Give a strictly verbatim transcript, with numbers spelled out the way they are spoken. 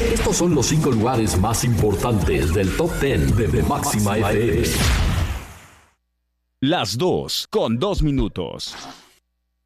Estos son los cinco lugares más importantes del Top diez de, de Máxima F M. Las dos con dos minutos.